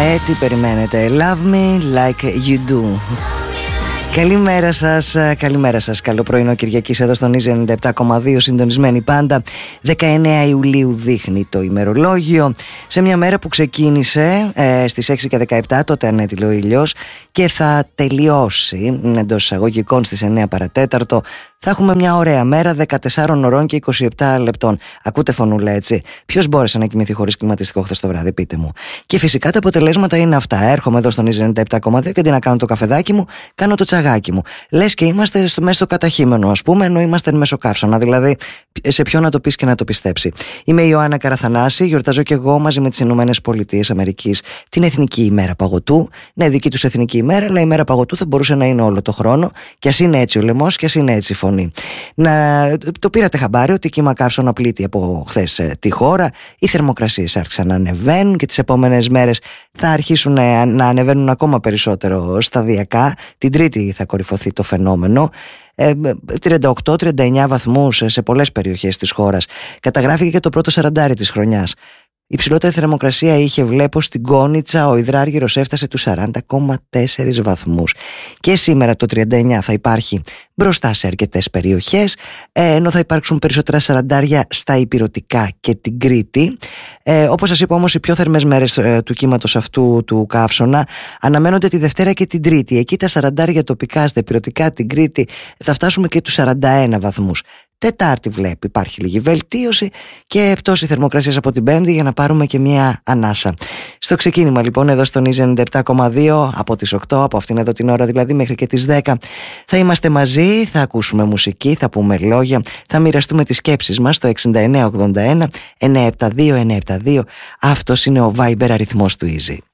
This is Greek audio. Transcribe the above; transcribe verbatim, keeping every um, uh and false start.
Ε, τι περιμένετε? Love me like you do. Καλημέρα σας, καλημέρα σας. Καλό πρωινό Κυριακής εδώ στον Easy ενενήντα επτά κόμμα δύο, συντονισμένη πάντα. δεκαεννέα Ιουλίου δείχνει το ημερολόγιο. Σε μια μέρα που ξεκίνησε ε, στις έξι και δεκαεπτά, τότε ανέτειλε ο ήλιος, και θα τελειώσει εντός εισαγωγικών στις εννέα παρατέταρτο. Θα έχουμε μια ωραία μέρα, δεκατεσσάρων ωρών και είκοσι επτά λεπτών. Ακούτε φωνούλα, έτσι? Ποιος μπόρεσε να κοιμηθεί χωρίς κλιματιστικό χθες το βράδυ, πείτε μου? Και φυσικά τα αποτελέσματα είναι αυτά. Έρχομαι εδώ στον Easy ενενήντα επτά κόμμα δύο και αντί να κάνω το καφεδάκι μου, κάνω το τσαγάκι μου. Λες και είμαστε στο, μέσα στο καταχύμενο, ας πούμε, ενώ είμαστε μεσοκαύσωνα. Δηλαδή, σε ποιον να το πεις και να το πιστέψει. Είμαι η Ιωάννα Καραθανάση, γιορτάζω και εγώ μαζί με τις Ηνωμένες Πολιτείες Αμερικής την Εθνική ημέρα παγωτού. Ναι, δική τους Εθνική ημέρα, αλλά η ημέρα παγωτού θα μπορούσε να είναι όλο το χρόνο, κι ας είναι έτσι ο λαιμός, κι ας είναι έτσι η φωνή. Να, το πήρατε χαμπάρι ότι κύμα καύσωνα πλήττει από χθες ε, τη χώρα. Οι θερμοκρασίες άρχισαν να ανεβαίνουν και τις επόμενες μέρες θα αρχίσουν να, να ανεβαίνουν ακόμα περισσότερο σταδιακά. Την Τρίτη θα κορυφωθεί το φαινόμενο. τριάντα οκτώ τριάντα εννέα βαθμούς σε πολλές περιοχές της χώρας. Καταγράφηκε και το πρώτο σαραντάρι της χρονιάς. Η ψηλότερη θερμοκρασία είχε, βλέπω, στην Κόνιτσα, ο υδράργυρος έφτασε τους σαράντα κόμμα τέσσερα βαθμούς. Και σήμερα το τριάντα εννέα θα υπάρχει μπροστά σε αρκετές περιοχές, ενώ θα υπάρξουν περισσότερα σαραντάρια στα ηπειρωτικά και την Κρήτη. Ε, όπως σας είπα όμως, οι πιο θερμές μέρες ε, του κύματος αυτού του καύσωνα αναμένονται τη Δευτέρα και την Τρίτη. Εκεί τα σαραντάρια τοπικά, στα ηπειρωτικά, την Κρήτη, θα φτάσουμε και τους σαράντα ένα βαθμούς. Τετάρτη βλέπει υπάρχει λίγη βελτίωση και πτώση θερμοκρασίας από την Πέμπτη για να πάρουμε και μια ανάσα. Στο ξεκίνημα λοιπόν εδώ στον Easy ενενήντα επτά κόμμα δύο από τις οκτώ, από αυτήν εδώ την ώρα δηλαδή μέχρι και τις δέκα, θα είμαστε μαζί, θα ακούσουμε μουσική, θα πούμε λόγια, θα μοιραστούμε τις σκέψεις μας στο εξήντα εννέα ογδόντα ένα εννιακόσια εβδομήντα δύο εννιακόσια εβδομήντα δύο. Αυτός είναι ο Viber αριθμός του Easy.